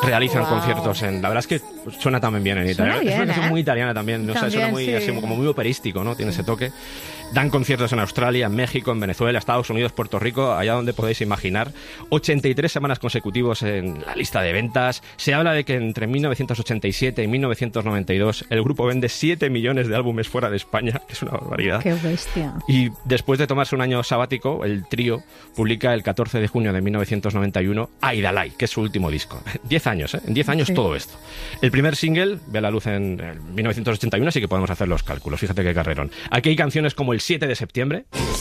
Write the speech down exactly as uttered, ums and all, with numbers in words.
realizan Wow. conciertos en... La verdad es que suena también bien en italiano. Suena Es una bien, canción ¿eh? muy italiana también, o sea, También, suena muy, sí. así, como muy operístico, ¿no? Tiene ese toque. Dan conciertos en Australia, en México, en Venezuela, Estados Unidos, Puerto Rico, allá donde podéis imaginar. ochenta y tres semanas consecutivos en la lista de ventas. Se habla de que entre mil novecientos ochenta y siete y mil novecientos noventa y dos el grupo vende siete millones de álbumes fuera de España, que es una barbaridad. Qué bestia. Y después de tomarse un año sabático, el trío publica el catorce de junio de mil novecientos noventa y uno Aidalai, que es su último disco. Diez años, ¿eh? En diez años Sí. todo esto. El primer single ve la luz en mil novecientos ochenta y uno, así que podemos hacer los cálculos. Fíjate qué carrerón. Aquí hay canciones como El siete de septiembre.